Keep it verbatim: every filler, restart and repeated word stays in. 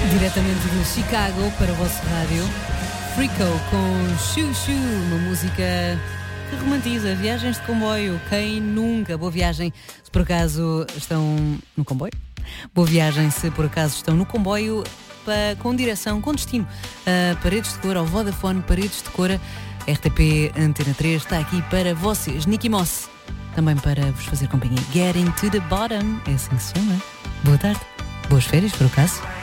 Diretamente de Chicago para o vosso rádio, Freako com Shoo Shoo, uma música que romantiza viagens de comboio. Quem nunca? Boa viagem se por acaso estão no comboio. Boa viagem se por acaso estão no comboio pa, com direção, com destino a Paredes de Cora, ao Vodafone Paredes de Cora. R T P Antena três está aqui para vocês. Nicky Moss, também para vos fazer companhia. Getting to the bottom, é assim que se chama. Boa tarde, boas férias por acaso.